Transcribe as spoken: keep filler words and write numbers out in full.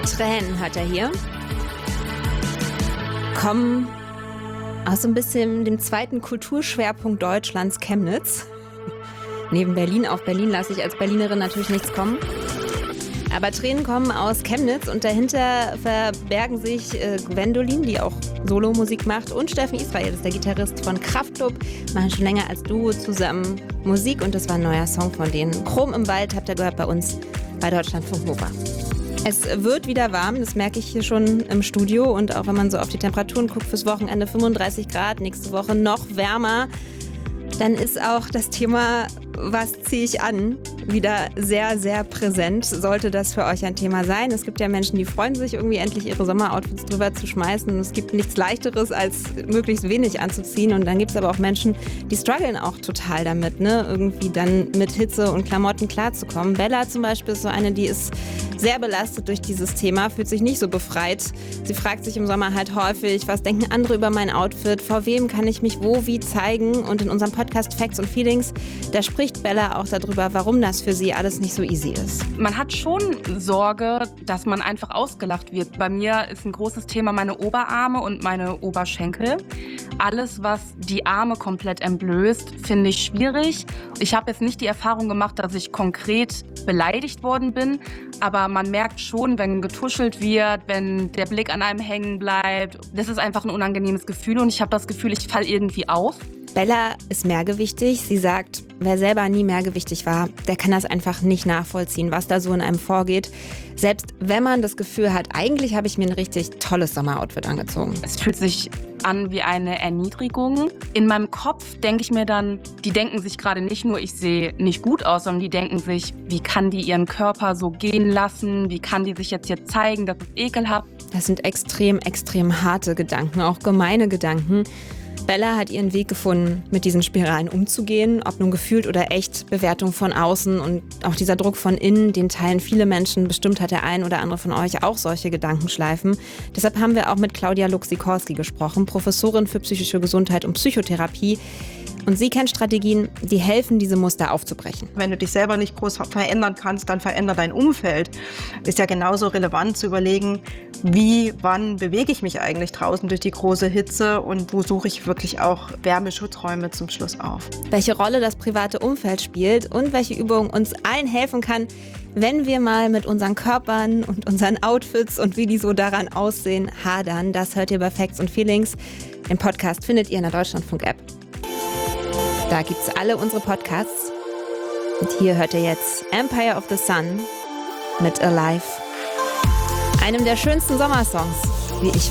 Tränen hat er hier. Kommen aus so ein bisschen dem zweiten Kulturschwerpunkt Deutschlands, Chemnitz. Neben Berlin. Auf Berlin lasse ich als Berlinerin natürlich nichts kommen. Aber Tränen kommen aus Chemnitz und dahinter verbergen sich äh, Gwendolin, die auch Solomusik macht, und Steffen Israel, das ist der Gitarrist von Kraftklub, machen schon länger als Duo zusammen Musik und das war ein neuer Song von denen. Chrom im Wald habt ihr gehört bei uns bei Deutschlandfunk Nova. Es wird wieder warm, das merke ich hier schon im Studio und auch wenn man so auf die Temperaturen guckt, fürs Wochenende fünfunddreißig Grad, nächste Woche noch wärmer. Dann ist auch das Thema, was ziehe ich an, wieder sehr, sehr präsent. Sollte das für euch ein Thema sein? Es gibt ja Menschen, die freuen sich irgendwie endlich ihre Sommeroutfits drüber zu schmeißen. Es gibt nichts Leichteres, als möglichst wenig anzuziehen. Und dann gibt es aber auch Menschen, die strugglen auch total damit, ne? Irgendwie dann mit Hitze und Klamotten klarzukommen. Bella zum Beispiel ist so eine, die ist sehr belastet durch dieses Thema, fühlt sich nicht so befreit. Sie fragt sich im Sommer halt häufig, was denken andere über mein Outfit? Vor wem kann ich mich wo, wie zeigen? Und in unserem Podcast Facts und Feelings, da spricht Bella auch darüber, warum das für sie alles nicht so easy ist. Man hat schon Sorge, dass man einfach ausgelacht wird. Bei mir ist ein großes Thema meine Oberarme und meine Oberschenkel. Alles, was die Arme komplett entblößt, finde ich schwierig. Ich habe jetzt nicht die Erfahrung gemacht, dass ich konkret beleidigt worden bin, aber man merkt schon, wenn getuschelt wird, wenn der Blick an einem hängen bleibt. Das ist einfach ein unangenehmes Gefühl und ich habe das Gefühl, ich falle irgendwie auf. Bella ist mehrgewichtig. Sie sagt, wer selber nie mehrgewichtig war, der kann das einfach nicht nachvollziehen, was da so in einem vorgeht. Selbst wenn man das Gefühl hat, eigentlich habe ich mir ein richtig tolles Sommeroutfit angezogen. Es fühlt sich an wie eine Erniedrigung. In meinem Kopf denke ich mir dann, die denken sich gerade nicht nur, ich sehe nicht gut aus, sondern die denken sich, wie kann die ihren Körper so gehen lassen? Wie kann die sich jetzt hier zeigen? Das ist ekelhaft. Das sind extrem, extrem harte Gedanken, auch gemeine Gedanken. Bella hat ihren Weg gefunden, mit diesen Spiralen umzugehen, ob nun gefühlt oder echt, Bewertung von außen und auch dieser Druck von innen, den teilen viele Menschen. Bestimmt hat der ein oder andere von euch auch solche Gedankenschleifen. Deshalb haben wir auch mit Claudia Lux-Sikorski gesprochen, Professorin für psychische Gesundheit und Psychotherapie. Und sie kennt Strategien, die helfen, diese Muster aufzubrechen. Wenn du dich selber nicht groß verändern kannst, dann veränder dein Umfeld. Ist ja genauso relevant zu überlegen, wie, wann bewege ich mich eigentlich draußen durch die große Hitze und wo suche ich wirklich auch Wärmeschutzräume zum Schluss auf. Welche Rolle das private Umfeld spielt und welche Übung uns allen helfen kann, wenn wir mal mit unseren Körpern und unseren Outfits und wie die so daran aussehen, hadern. Das hört ihr bei Facts und Feelings. Den Podcast findet ihr in der Deutschlandfunk-App. Da gibt's alle unsere Podcasts. Und hier hört ihr jetzt Empire of the Sun mit Alive. Einem der schönsten Sommersongs, wie ich